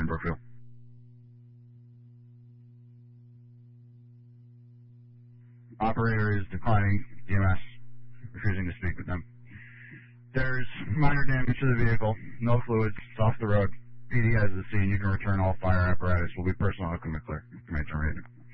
in Brookfield. Operator is declining. EMS refusing to speak with them. There's minor damage to the vehicle. No fluids. It's off the road. PD has the scene. You can return all fire apparatus. Will be personal equipment clear. Command terminated.